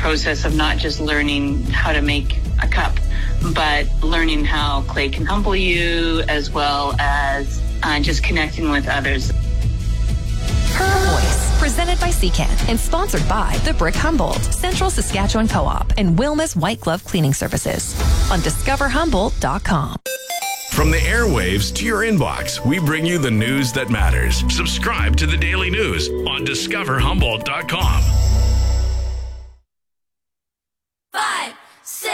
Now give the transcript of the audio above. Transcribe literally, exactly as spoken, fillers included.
process of not just learning how to make a cup, but learning how clay can humble you, as well as uh, just connecting with others. Her Voice, presented by C C A N and sponsored by The Brick Humboldt, Central Saskatchewan Co-op, and Wilma's White Glove Cleaning Services on discover humboldt dot com. From the airwaves to your inbox, we bring you the news that matters. Subscribe to the Daily News on discover humboldt dot com.